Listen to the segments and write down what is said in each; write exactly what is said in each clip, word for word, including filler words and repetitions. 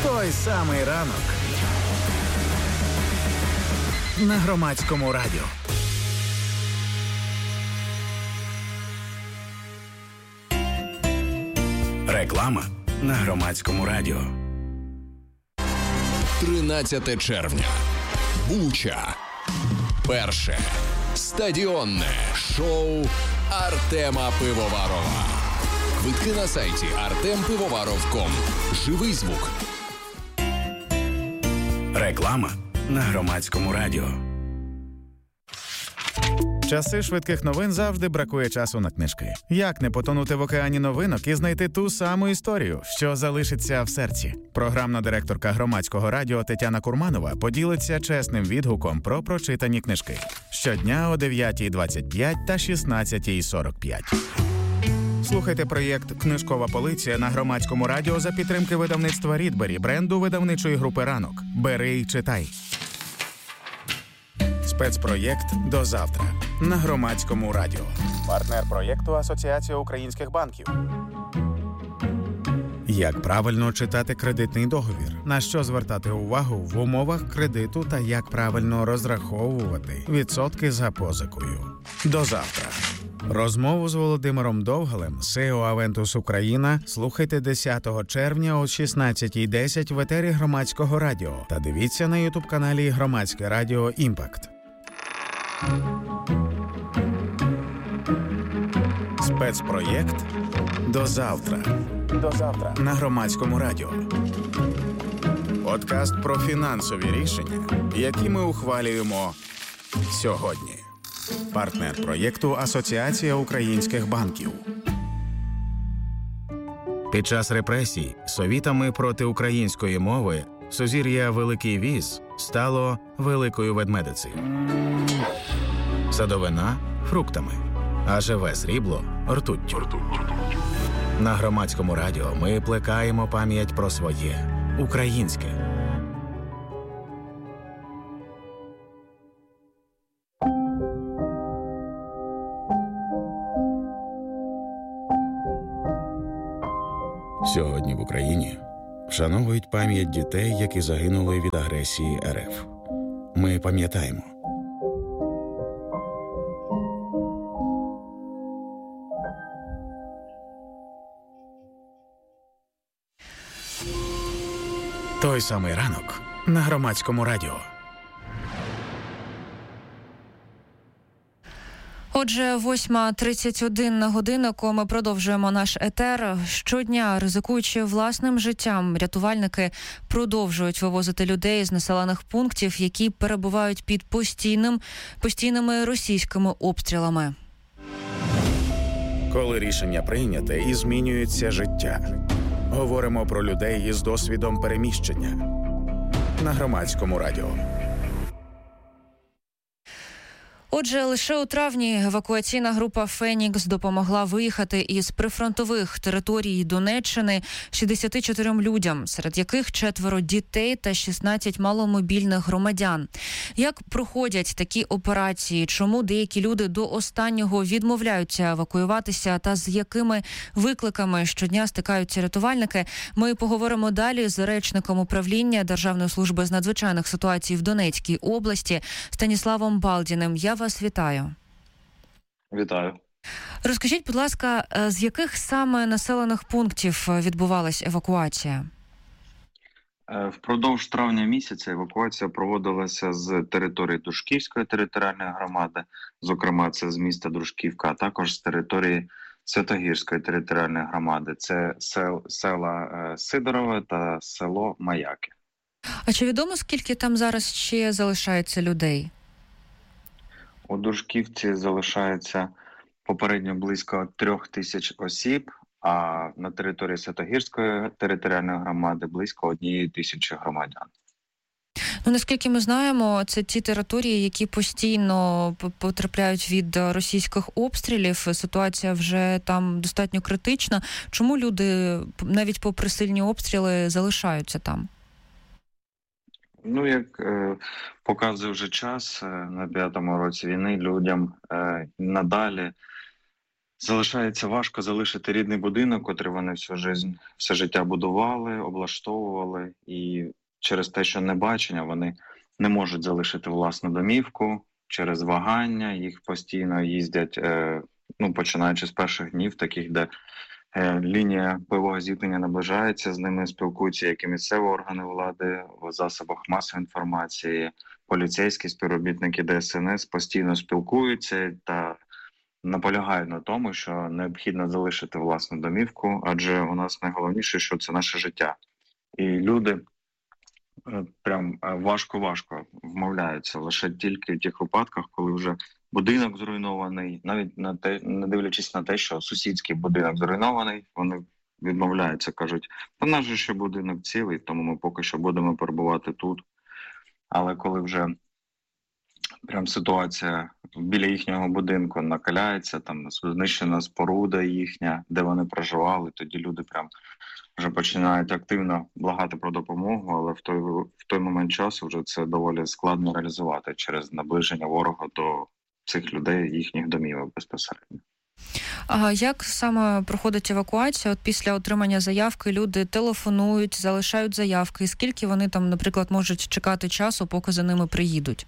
Той самий ранок на Громадському радіо. Реклама на Громадському радіо. тринадцяте червня. Буча. Перше стадіонне шоу Артема Пивоварова. Квитки на сайті артем пивоваров крапка ком. Живий звук. Реклама на Громадському радіо. Часи швидких новин завжди бракує часу на книжки. Як не потонути в океані новинок і знайти ту саму історію, що залишиться в серці? Програмна директорка Громадського радіо Тетяна Курманова поділиться чесним відгуком про прочитані книжки. Щодня о дев'ятій двадцять п'ять та шістнадцятій сорок п'ять. Слухайте проєкт «Книжкова полиця» на Громадському радіо за підтримки видавництва «Рідбері», бренду видавничої групи «Ранок». Бери й читай. Спецпроєкт «До завтра» на Громадському радіо. Партнер проєкту «Асоціація українських банків». Як правильно читати кредитний договір? На що звертати увагу в умовах кредиту та як правильно розраховувати відсотки за позикою? До завтра. Розмову з Володимиром Довгалем, сі і о Aventus Україна, слухайте десятого червня о шістнадцятій десять в етері Громадського радіо та дивіться на ютуб-каналі Громадське радіо «Імпакт». Спецпроєкт «До завтра». До завтра на Громадському радіо. Подкаст про фінансові рішення, які ми ухвалюємо сьогодні. Партнер проєкту «Асоціація українських банків». Під час репресій совітами проти української мови сузір'я Великий Віз стало Великою Ведмедицею. Садовина – фруктами, а живе срібло – ртуттю. На Громадському радіо ми плекаємо пам'ять про своє – українське. Сьогодні в Україні вшановують пам'ять дітей, які загинули від агресії ер еф. Ми пам'ятаємо. Той самий ранок на Громадському радіо. Отже, восьма тридцять один на годиннику ми продовжуємо наш етер. Щодня, ризикуючи власним життям, рятувальники продовжують вивозити людей з населених пунктів, які перебувають під постійним, постійними російськими обстрілами. Коли рішення прийняте і змінюється життя. Говоримо про людей із досвідом переміщення. На Громадському радіо. Отже, лише у травні евакуаційна група «Фенікс» допомогла виїхати із прифронтових територій Донеччини шістдесят чотирьом людям, серед яких четверо дітей та шістнадцять маломобільних громадян. Як проходять такі операції, чому деякі люди до останнього відмовляються евакуюватися та з якими викликами щодня стикаються рятувальники, ми поговоримо далі з речником управління Державної служби з надзвичайних ситуацій в Донецькій області Станіславом Балдіним. Я вас вітаю. Вітаю. Розкажіть, будь ласка, з яких саме населених пунктів відбувалась евакуація? Впродовж травня місяця евакуація проводилася з території Дружківської територіальної громади, зокрема це з міста Дружківка, а також з території Святогірської територіальної громади. Це сел, села Сидорове та село Маяки. А чи відомо, скільки там зараз ще залишається людей? У Дружківці залишається попередньо близько трьох тисяч осіб, а на території Святогірської територіальної громади близько однієї тисячі громадян. Ну, наскільки ми знаємо, це ті території, які постійно потрапляють від російських обстрілів. Ситуація вже там достатньо критична. Чому люди, навіть попри сильні обстріли, залишаються там? Ну, як е, показує вже час, е, на п'ятому році війни людям е, надалі залишається важко залишити рідний будинок, котрий вони всю жизнь, все життя будували, облаштовували, і через те, що небачення, вони не можуть залишити власну домівку, через вагання їх постійно їздять, е, ну, починаючи з перших днів, таких, де е, лінія бойового зіткнення наближається, з ними спілкуються як і місцеві органи влади, в засобах масової інформації, поліцейські співробітники Де Ес Ен Ес постійно спілкуються та наполягають на тому, що необхідно залишити власну домівку, адже у нас найголовніше, що це наше життя. І люди прям важко-важко вмовляються лише тільки в тих випадках, коли вже будинок зруйнований, навіть на те, не дивлячись на те, що сусідський будинок зруйнований, вони відмовляються, кажуть, та наш же ще будинок цілий, тому ми поки що будемо перебувати тут. Але коли вже прям ситуація біля їхнього будинку накаляється, там знищена споруда їхня, де вони проживали, тоді люди прям вже починають активно благати про допомогу, але в той, в той момент часу вже це доволі складно реалізувати через наближення ворога до цих людей, їхніх домівок безпосередньо. А як саме проходить евакуація? От після отримання заявки люди телефонують, залишають заявки. І скільки вони там, наприклад, можуть чекати часу, поки за ними приїдуть?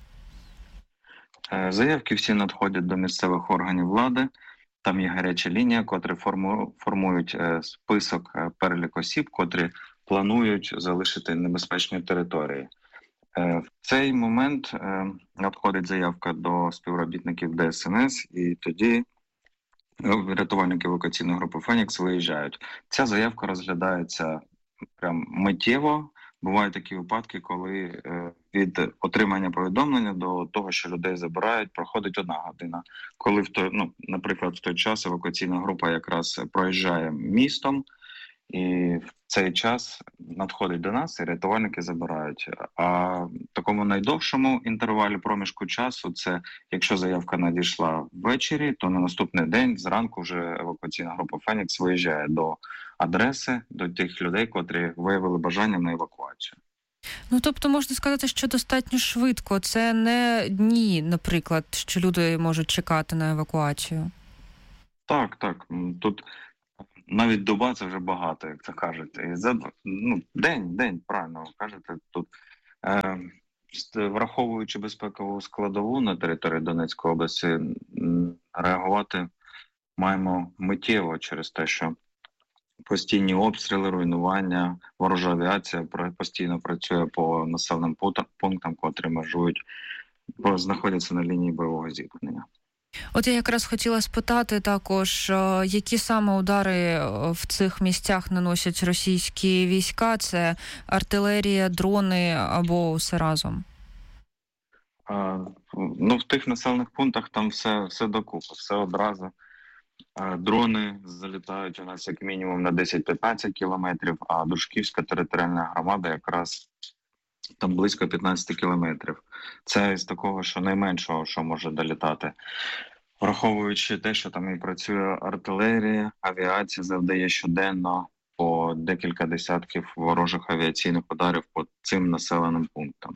Заявки всі надходять до місцевих органів влади. Там є гаряча лінія, котрі форму, формують список, перелік осіб, котрі планують залишити небезпечні території. В цей момент надходить заявка до співробітників Де Ес Ен Ес, і тоді рятувальники евакуаційної групи «Фенікс» виїжджають. Ця заявка розглядається прям миттєво. Бувають такі випадки, коли від отримання повідомлення до того, що людей забирають, проходить одна година. Коли в той, ну, наприклад, в той час евакуаційна група якраз проїжджає містом, і в цей час надходить до нас, і рятувальники забирають. А в такому найдовшому інтервалі проміжку часу, це якщо заявка надійшла ввечері, то на наступний день зранку вже евакуаційна група «Фенікс» виїжджає до адреси, до тих людей, котрі виявили бажання на евакуацію. Ну, тобто можна сказати, що достатньо швидко. Це не дні, наприклад, що люди можуть чекати на евакуацію. Так, так. Тут навіть доба – це вже багато, як це кажуть. І за, ну, день, день, правильно ви кажете. Тут, е, враховуючи безпекову складову на території Донецької області, реагувати маємо миттєво через те, що постійні обстріли, руйнування, ворожа авіація постійно працює по населеним пунктам, котрі межують, знаходяться на лінії бойового зіткнення. От я якраз хотіла спитати також, які саме удари в цих місцях наносять російські війська? Це артилерія, дрони або все разом? А, ну, в тих населених пунктах там все, все докупи, все одразу. А, дрони залітають у нас як мінімум на десять-п'ятнадцять кілометрів, а Дружківська територіальна громада якраз там близько п'ятнадцять кілометрів. Це з такого, що найменшого, що може долітати. Враховуючи те, що там і працює артилерія, авіація завдає щоденно по декілька десятків ворожих авіаційних ударів по цим населеним пунктам.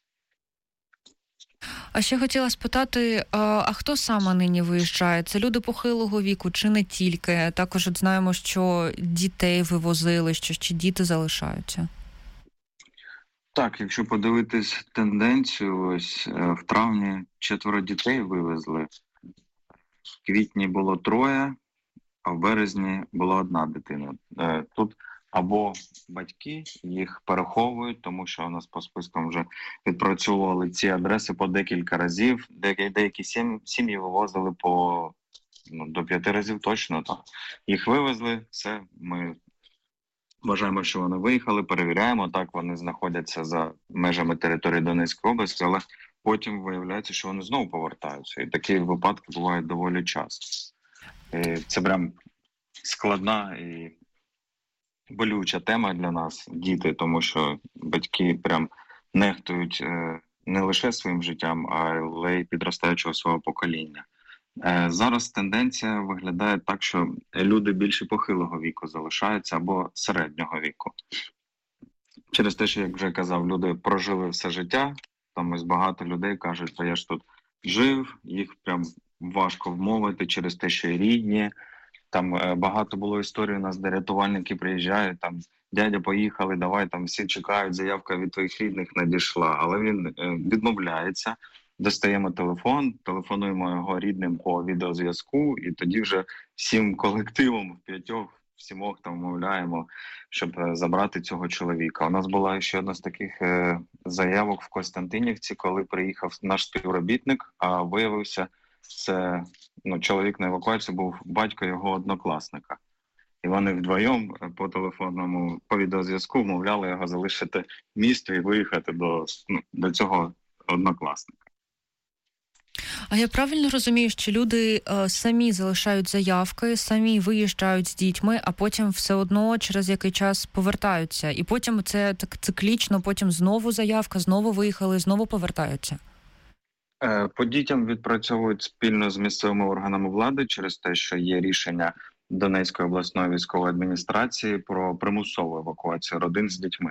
А ще хотіла спитати, а хто саме нині виїжджає? Це люди похилого віку чи не тільки? Також от знаємо, що дітей вивозили, що ще діти залишаються. Так, якщо подивитись тенденцію, ось в травні четверо дітей вивезли. В квітні було троє, а в березні була одна дитина. Тут або батьки їх переховують, тому що у нас по спискам вже відпрацьовували ці адреси по декілька разів. Деякі, деякі сім'ї вивозили по ну, до п'яти разів точно. Так. Їх вивезли, все, ми вважаємо, що вони виїхали, перевіряємо, так вони знаходяться за межами території Донецької області, але потім виявляється, що вони знову повертаються. І такі випадки бувають доволі часто. І це прям складна і болюча тема для нас, діти, тому що батьки прям нехтують не лише своїм життям, але й підростаючого свого покоління. Зараз тенденція виглядає так, що люди більше похилого віку залишаються або середнього віку. Через те, що, як вже казав, люди прожили все життя, там ось багато людей кажуть, що я ж тут жив, їх прям важко вмовити через те, що і рідні. Там е, багато було історій у нас, де рятувальники приїжджають, там дядя, поїхали, давай, там всі чекають, заявка від твоїх рідних надійшла. Але він е, відмовляється, достаємо телефон, телефонуємо його рідним по відеозв'язку, і тоді вже всім колективом, в п'ятьох, в сімох там вмовляємо, щоб е, забрати цього чоловіка. У нас була ще одна з таких е, заявок в Костянтинівці, коли приїхав наш співробітник, а виявився, це ну, чоловік на евакуації був батько його однокласника. І вони вдвоєм по телефонному, по відеозв'язку вмовляли його залишити місто і виїхати до, ну, до цього однокласника. А я правильно розумію, що люди е, самі залишають заявки, самі виїжджають з дітьми, а потім все одно через який час повертаються. І потім це так циклічно, потім знову заявка, знову виїхали, знову повертаються. По дітям відпрацьовують спільно з місцевими органами влади через те, що є рішення Донецької обласної військової адміністрації про примусову евакуацію родин з дітьми.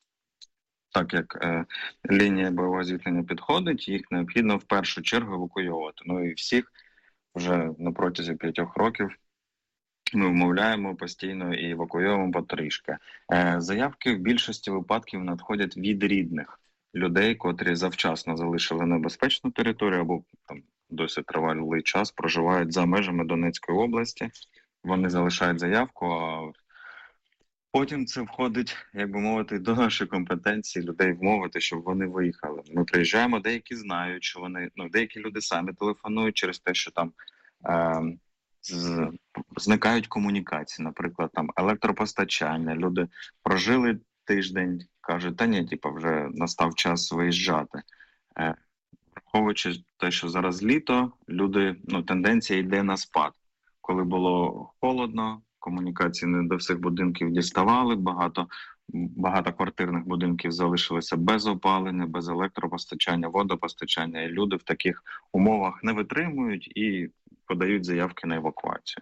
Так як е, лінія бойового зіткнення підходить, їх необхідно в першу чергу евакуювати. Ну і всіх вже на протязі п'ятьох років ми вмовляємо постійно і евакуюємо потрішки. Е, заявки в більшості випадків надходять від рідних людей, котрі завчасно залишили небезпечну територію або там досить тривалий час проживають за межами Донецької області. Вони залишають заявку, а потім це входить, як би мовити, до нашої компетенції людей вмовити, щоб вони виїхали. Ми приїжджаємо, деякі знають, що вони, ну, деякі люди самі телефонують через те, що там е, з, зникають комунікації, наприклад, там електропостачання. Люди прожили тиждень, кажуть, та ні, типу, вже настав час виїжджати. Е, враховуючи те, що зараз літо, люди, ну, тенденція йде на спад. Коли було холодно, комунікації не до всіх будинків діставали, багато багатоквартирних будинків залишилися без опалення, без електропостачання, водопостачання, і люди в таких умовах не витримують і подають заявки на евакуацію.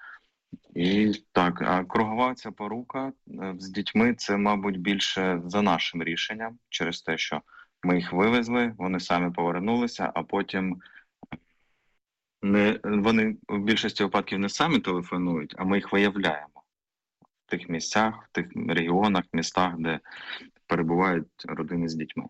І так, а кругова ця порука з дітьми – це, мабуть, більше за нашим рішенням, через те, що ми їх вивезли, вони самі повернулися, а потім не, вони в більшості випадків не самі телефонують, а ми їх виявляємо в тих місцях, в тих регіонах, містах, де перебувають родини з дітьми.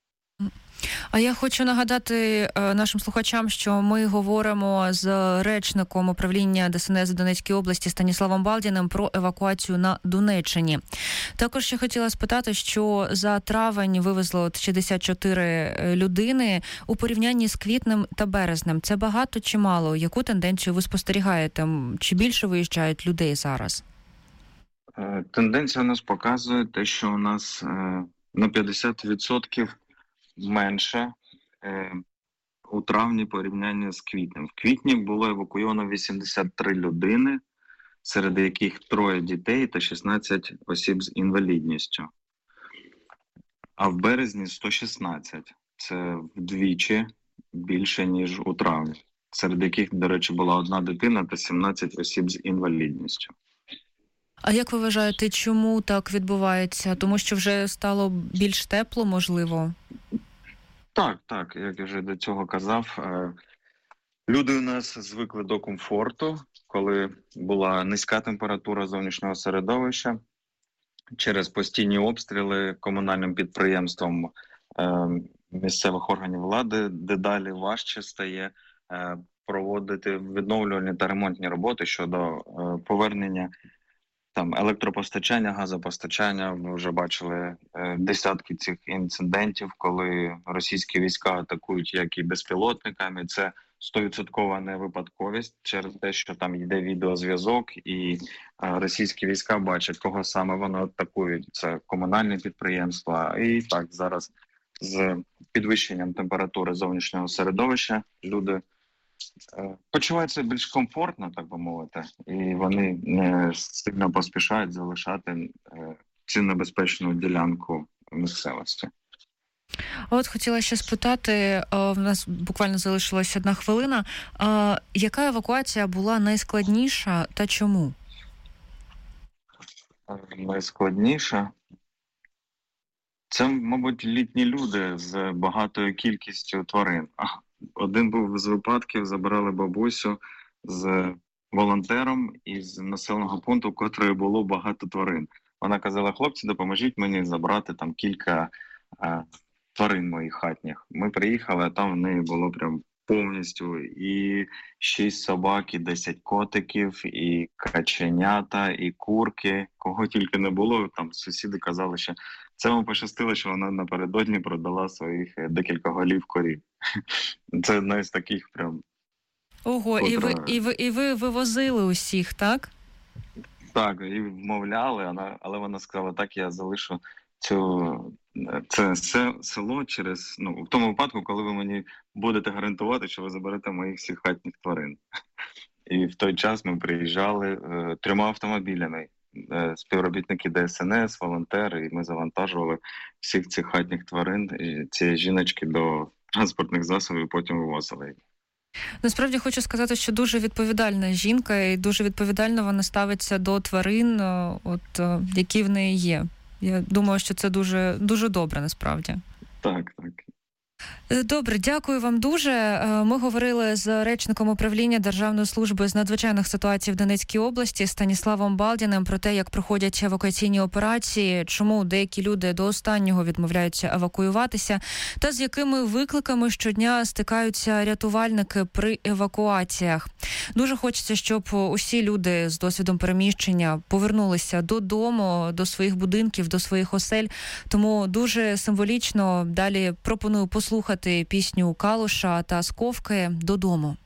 А я хочу нагадати е, нашим слухачам, що ми говоримо з речником управління ДСНС Донецької області Станіславом Балдіним про евакуацію на Донеччині. Також я хотіла спитати, що за травень вивезло шістдесят чотири людини у порівнянні з квітнем та березнем. Це багато чи мало? Яку тенденцію ви спостерігаєте? Чи більше виїжджають людей зараз? Тенденція у нас показує те, що у нас е, на п'ятдесят відсотків менше е, у травні порівняння з квітнем. В квітні було евакуйовано вісімдесят три людини, серед яких троє дітей та шістнадцять осіб з інвалідністю. А в березні сто шістнадцять. Це вдвічі більше, ніж у травні. Серед яких, до речі, була одна дитина та сімнадцять осіб з інвалідністю. А як ви вважаєте, чому так відбувається? Тому що вже стало більш тепло, можливо? Так, так, як я вже до цього казав, люди у нас звикли до комфорту, коли була низька температура зовнішнього середовища. Через постійні обстріли комунальним підприємством місцевих органів влади дедалі важче стає проводити відновлювальні та ремонтні роботи щодо повернення там електропостачання, газопостачання. Ми вже бачили е, десятки цих інцидентів, коли російські війська атакують як і безпілотниками. Це сто відсотків не випадковість через те, що там йде відеозв'язок, і е, російські війська бачать, кого саме вони атакують. Це комунальні підприємства. І так, зараз з підвищенням температури зовнішнього середовища люди почуваються більш комфортно, так би мовити, і вони не сильно поспішають залишати цю небезпечну ділянку місцевості. От хотіла ще спитати, в нас буквально залишилась одна хвилина, яка евакуація була найскладніша та чому? Найскладніша? Це, мабуть, літні люди з багатою кількістю тварин. один був з випадків, забрали бабусю з волонтером із населеного пункту, в котрої було багато тварин. Вона казала: хлопці, допоможіть мені забрати там кілька е, тварин моїх хатніх. Ми приїхали, а там в неї було прям повністю і шість собак, і десять котиків, і каченята, і курки. Кого тільки не було, там сусіди казали, що це вам пощастило, що вона напередодні продала своїх декілька голів корів. Це одна з таких прям... Ого, котра... і, ви, і, ви, і ви вивозили усіх, так? Так, і вмовляли, але вона сказала: так, я залишу цю... це село через, ну, в тому випадку, коли ви мені будете гарантувати, що ви заберете моїх всіх хатніх тварин. І в той час ми приїжджали е, трьома автомобілями. Е, співробітники Де Ес Ен Ес, волонтери, і ми завантажували всіх цих хатніх тварин, і цієї жіночки, до транспортних засобів, і потім вивозили їх. Насправді хочу сказати, що дуже відповідальна жінка, і дуже відповідально вона ставиться до тварин, от, які в неї є. Я думаю, що це дуже, дуже добре, насправді. Так, так. Добре, дякую вам дуже. Ми говорили з речником управління Державної служби з надзвичайних ситуацій в Донецькій області Станіславом Балдіним про те, як проходять евакуаційні операції, чому деякі люди до останнього відмовляються евакуюватися, та з якими викликами щодня стикаються рятувальники при евакуаціях. Дуже хочеться, щоб усі люди з досвідом переміщення повернулися додому, до своїх будинків, до своїх осель. Тому дуже символічно далі пропоную послухати пісню Калуша та Сковки «Додому».